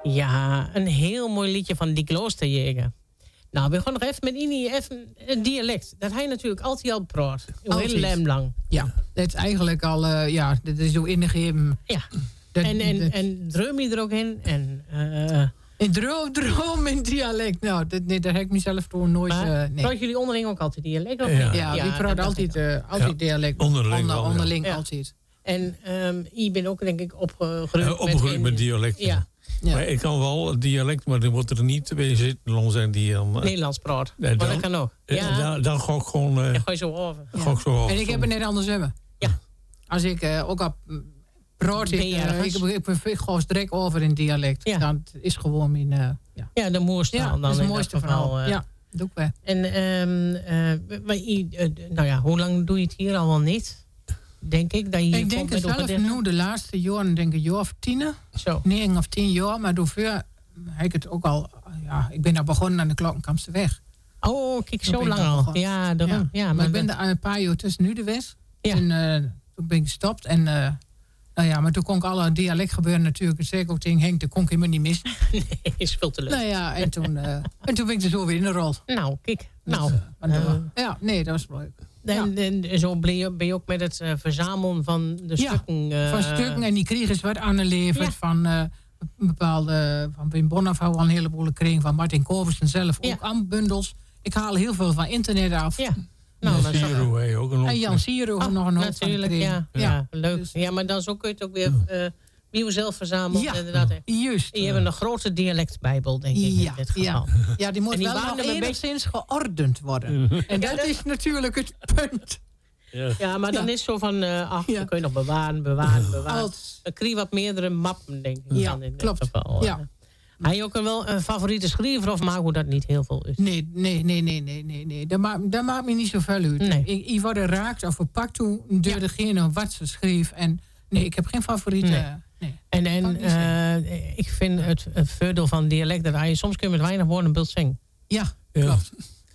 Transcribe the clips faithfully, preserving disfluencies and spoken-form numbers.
Ja, een heel mooi liedje van Die Kloosterjäger. Nou, we gaan nog even met Ini even een dialect. Dat hij natuurlijk altijd al praat. Heel heel lang. Ja, dat is eigenlijk al, uh, ja, dat is zo ingegeven. Ja, dat, en, en, dat, en dreum je er ook in. En, uh, in droom, droom in dialect. Nou, dat, nee, daar heb ik mezelf toen nooit... Maar, uh, nee. praat jullie onderling ook altijd dialect? Of ja, niet? ja, ja, die praat altijd, uh, altijd ja. dialect. Onderling, Onder, wel, onderling ja. altijd. En um, je bent ook denk ik opgegroeid, uh, opgegroeid met, met dialect. Ja. Ja. Maar ik kan wel dialect, maar dan wordt er niet twee zitten zijn die dan... Uh, Nederlands praat. Nee, maar dat kan ook. Ja. Dan, dan ga ik gewoon... Uh, ja, ga je zo over. Ja. Ik zo over. En ik heb het net andersom. Ja. Als ik uh, ook op praat, ik, uh, ik, ik, ik, ik ga direct over in dialect. Ja. Dat is gewoon mijn... Uh, ja. ja, de mooiste ja, dan. Dat is het mooiste verhaal. Uh, ja, doe ik wel. En um, uh, uh, nou ja, hoe lang doe je het hier al wel niet? Denk ik dat je ik denk het zelf nu de laatste jaren, denk ik, een jaar of tien. Zo. negen of tien jaar, maar daarvoor heb ik het ook al... Ja, ik ben daar begonnen aan de Klokkenkampsterweg. Oh, kijk, zo lang al. Ja, daarom. Ja. Ja, maar, maar ik ben er een paar jaar tussen nu de West. Ja. En uh, toen ben ik gestopt. En uh, nou ja, maar toen kon ik alle dialect gebeuren natuurlijk. Zeker ook tegen Henk, toen kon ik helemaal niet missen. Nee, is veel te leuk. Nou ja, en toen, uh, en toen ben ik er zo weer in de rol. Nou, kijk. Dus, nou. Uh, uh, ja, nee, dat was leuk. En, ja. en zo ben je, ben je ook met het uh, verzamelen van de ja, stukken. Uh, van stukken. En die kregen ze wat aangeleverd ja. van uh, een bepaalde... Van Wim Bonnaf al een heleboel gekregen. Van Martin Koversen zelf ook ja. aan bundels. Ik haal heel veel van internet af. Ja. Nou, Jan Siro heeft ook een hoop. En Jan Siro heeft nog een hoop natuurlijk, van ja. Ja, ja, leuk. Dus, ja, maar dan zo kun je het ook weer... Uh, Nieuw zelf verzameld. Ja, inderdaad. juist. Je hebt een grote dialectbijbel, denk ik, ja, in dit geval. Ja, ja die moet die wel nog enigszins beetje... geordend worden. En dat is natuurlijk het punt. Ja, ja maar dan ja. is zo van, uh, ach, ja. dan kun je nog bewaren, bewaren, bewaren. Als... Dan krijg je wat meerdere mappen, denk ik. Ja, dan in klopt. Dit geval. Ja. Hij ook een wel een favoriete schrijver of maakt hoe dat niet heel veel is? Nee, nee, nee, nee, nee, nee. nee. Dat, maakt, dat maakt me niet zoveel uit. Nee. Ik, ik word raakt of verpakt toe door ja. degene wat ze schreef. En nee, ik heb geen favoriete... Nee. Nee. En, en uh, ik vind het, het voordeel van dialect dat je soms kun je met weinig woorden een beeld zingen. Ja, ja. klopt.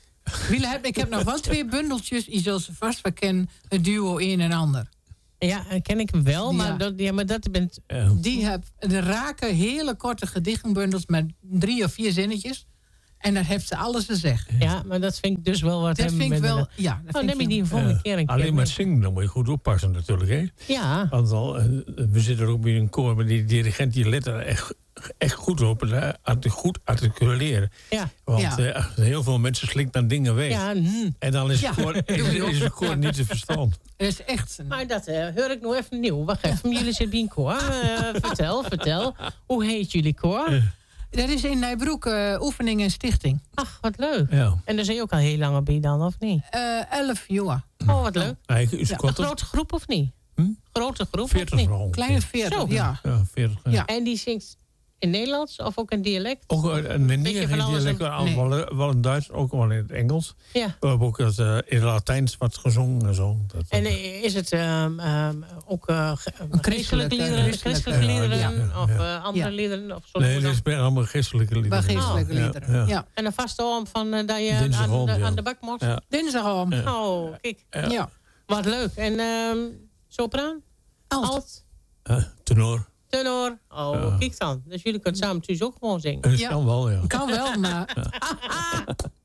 Heb, ik heb nog wel twee bundeltjes, je zult ze vast wel kennen, het duo een en ander. Ja, ken ik wel, maar, ja. dat, ja, maar dat bent... Ja. Die heb, de raken hele korte gedichtenbundels met drie of vier zinnetjes. En dan heeft ze alles te zeggen. Ja, maar dat vind ik dus wel wat... Dat vind ik wel, ja. Dat oh, neem je die volgende uh, keer een keer. Alleen maar zingen, dan moet je goed oppassen natuurlijk, hè? Ja. Want al, uh, we zitten ook bij een koor, maar die dirigent die let er echt, echt goed op. Uh, goed articuleren. Ja. Want ja. Uh, heel veel mensen slikken dan dingen weg. Ja. Mm. En dan is ja. het koor, is, is het koor ja. niet te verstaan. Dat is echt... Een... Maar dat uh, hoor ik nog even nieuw. Wacht even, jullie zitten bij een koor. Uh, vertel, vertel. Hoe heet jullie koor? Uh. Dat is in Nijbroek uh, Oefening en Stichting. Ach, wat leuk. Ja. En daar zijn je ook al heel lang op bij dan, of niet? Uh, elf jaar. Oh, wat leuk. Ja, is ja. Een grote groep, of niet? Hm? Grote groep, veertig of niet? Rol. Kleine veertig, ja. Ja, veertig. Ja. Ja. En die zingt in Nederlands of ook in dialect? Ook uh, nee, niet in dialect, een... nee. wel, wel in Duits, ook wel in het Engels. Ja. We hebben ook het, uh, in het Latijns wat gezongen en zo. Dat, en uh, is het um, um, ook uh, christelijke liederen, christelijke liederen ja, ja, of uh, andere ja. liederen? Of nee, het is bijna allemaal christelijke liederen. Wel christelijke oh. liederen, ja. ja. En een vaste oom van uh, dat je Dinsdagom, aan, de, ja. aan de bak moest? Ja. Dinsdagom. Ja. Oh, kijk. Ja. ja. Wat leuk. En um, sopraan? Alt. Alt. Uh, tenor. Tenor. Oh, uh. kijk dan. Dus jullie kunnen samen thuis ook gewoon zingen. Dat ja. kan wel, ja. Kan wel, maar... Ja.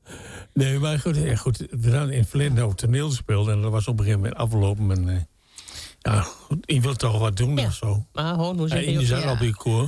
Nee, maar goed, ja, goed. We hadden in het verleden ook toneel gespeeld. En dat was op een gegeven moment afgelopen. En, uh, ja, je wilt toch wat doen ja. of zo. Maar gewoon, hoe zeg je? En je zat ja. op je koor.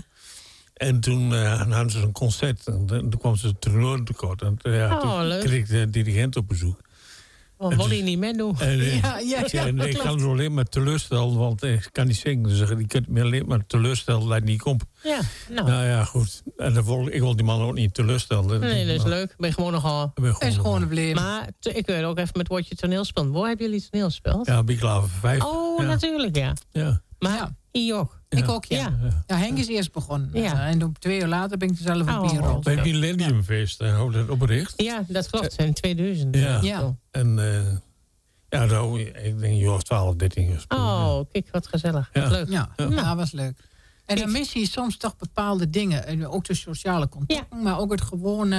En toen uh, hadden ze een concert. En toen kwam ze tenor tekort. En uh, ja, oh, toen leuk. kreeg ik de dirigent op bezoek. Wat wil je niet meer doen? En, uh, ja, ja, ja, en ik kan ze alleen maar teleurstellen, want ik kan niet zingen. Dus je kunt me alleen maar teleurstellen dat het niet komt. Ja, nou. Nou ja, goed. En dan wil, ik wil die man ook niet teleurstellen. Nee, dat is nou, leuk. Ben je gewoon nogal... Dat is gewoon een probleem. Maar t- ik wil ook even met woordje toneel spelen. Waar hebben jullie toneel gespeeld? Ja, Bieklaver vijf. Oh, ja. natuurlijk, ja. Ja. Maar ja. I ook. Ik ja. ook, ja. Ja, ja. ja Henk is eerst begonnen. Ja. En toen, twee jaar later ben ik er zelf oh, op ingerold. Bij het Millenniumfeest, daar houdt het opgericht. Ja, dat klopt. In tweeduizend. Ja. ja. En uh, ja, nou, ik denk een jaar of twaalf, dertien gespeeld. Oh, kijk, wat gezellig. Ja. Wat leuk. Ja, ja. ja, was leuk. En dan mis je soms toch bepaalde dingen. En ook de sociale contacten, ja. maar ook het gewone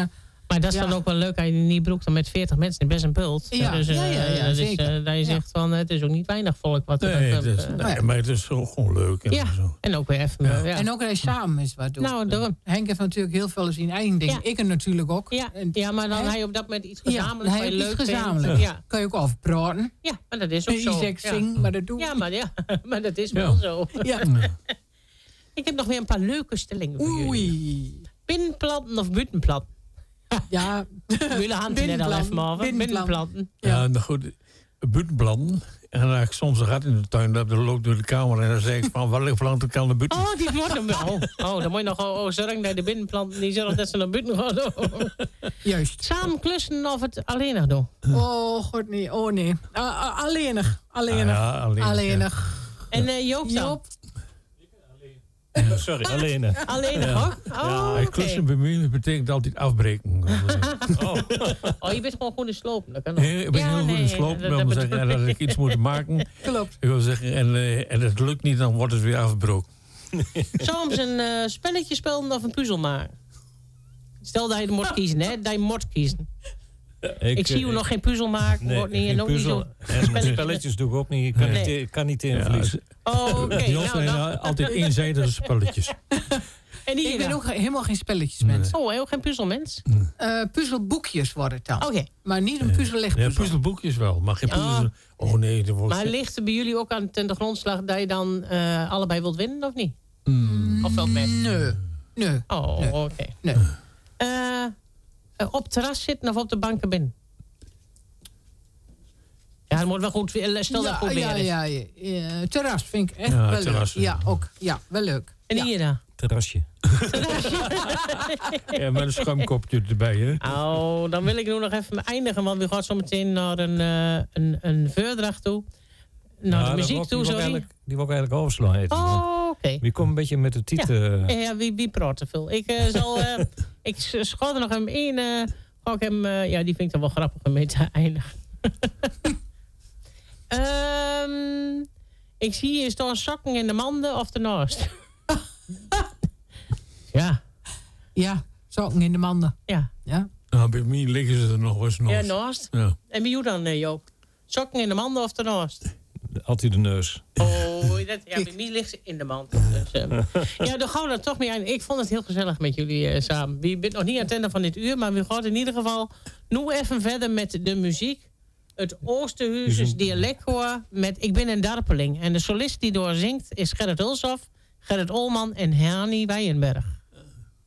Maar dat is Ja. dan ook wel leuk als je in Nieuwbroek dan met veertig mensen in best een bult. Ja, dus, uh, ja, ja, ja, dus, zeker. uh, dat je Ja. zegt van, uh, het is ook niet weinig volk wat er Nee, dat, het is, uh, nee, maar het is ook gewoon leuk. En ja, zo. en ook weer even. Ja. uh, ja. En ook als je samen is wat doet. Nou, daarom. Henk heeft natuurlijk heel veel zijn eigen dingen. Ja. Ik er natuurlijk ook. Ja, En- ja, maar dan hè? heb je op dat moment iets Ja, gezamenlijks. dan wat heb je je leuk iets vindt. gezamenlijks. Ja. Kan je ook over praten. ja, maar dat is ook En zo. Isaac Ja. zingen, maar dat doe Ja, maar, ja, maar dat is Ja. wel zo. Ja. Ik heb nog weer een paar leuke stellingen voor jullie. Oei. Binnenplanten of buitenplanten? Ja. Jullie hadden het net al even over. Binnenplanten. Binnenplanten. Ja, nou goed. Buitenplan. En dan heb ik soms een gat in de tuin. Dat loopt door de kamer. En dan zeg ik van, wat ligt planten kan de buiten? Oh, die wordt hem wel. Oh, dan moet je nog oh, oh, zorgen dat de binnenplanten die zorgen dat ze naar buiten gaan doen. Juist. Samen klussen of het alleenig doen? Oh, god nee. Oh nee. Uh, uh, alleenig. Alleenig. Ah, ja, alleenig, alleenig. En uh, Joop dan? Joop. Sorry, alleen. Alleenig ook? Oh, Ja, oké. klussen bij mij betekent altijd afbreken. Oh. Oh, je bent gewoon goed in slopen. Dat kan ook. Nee, ik ben Ja, heel goed in nee, slopen. dat- Dat, dat wil zeggen, bedoel dat ik iets moet maken. Klopt. Ik wil zeggen, en, uh, en het lukt niet, dan wordt het weer afgebroken. Soms een uh, spelletje spelen of een puzzel maken. Stel dat je moet kiezen, hè? Dat je moet kiezen. Ik, zie u nog geen puzzel maken. Nee, wordt niet, geen en ook niet puzzel. zo En spelletje. spelletjes doe ik ook niet. Ik kan, Nee. niet, ik kan niet in Ja, verliezen. Oh, oké. Die Nou, zijn dan- altijd eenzijdige spelletjes. En die Ik ben dan? ook helemaal geen spelletjesmens. Oh, heel geen puzzelmens? Uh, puzzelboekjes worden het dan. Oké. Maar niet een puzzel Ja, puzzelboekjes wel, maar geen Ja. puzzel. Oh nee, dat wordt... Maar ligt er bij jullie ook aan ten de grondslag dat je dan uh, allebei wilt winnen, of niet? Mm. Of wel met? Nee. Nee. Oh, Nee. oké. Nee. Uh, uh, op het terras zitten of op de banken binnen? Ja, dat moet wel goed. Stel dat het goed weer ja, is. ja, ja, ja. Terras vind ik echt Ja, wel terras, leuk. Ja, ja. ook. Ja, wel leuk. En ja. hier dan? Terrasje. Ja, met een schuimkopje erbij, hè? Oh, dan wil ik nu nog even eindigen, want we gaan zo meteen naar een, uh, een, een voordracht toe. Naar Ja, de dat muziek wou ik- toe, die wou ik sorry. eigenlijk- Die wil ik eigenlijk overslaan. Even. Oh, oké. Wie komt een beetje met de titel? Ja, ja wie, wie praat te veel? Ik uh, zal... Uh, ik schat er nog hem één... Uh, ga ik hem... Uh, ja, die vind ik dan wel grappig om mee te eindigen. um, ik zie hier staan sokken in de manden of ernaast. Ja. Ja, sokken in de manden. Ja. Ja. Nou, bij mij liggen ze er nog eens nog. Ja, naast. Ja. En bij jou dan, uh, Joop? Sokken in de manden of ernaast? Altijd de neus. Oh, dat, ja, bij mij ligt ze in de mand. Dus, um, ja, dan gaan we er toch mee aan. Ik vond het heel gezellig met jullie uh, samen. We bent nog niet aan het einde van dit uur, maar we gaan in ieder geval nu even verder met de muziek. Het Oosterhuizes dialectkoor met Ik ben een Darpeling. En de solist die doorzingt is Gerrit Hulshoff, Gerrit Olman en Hernie Weijenberg.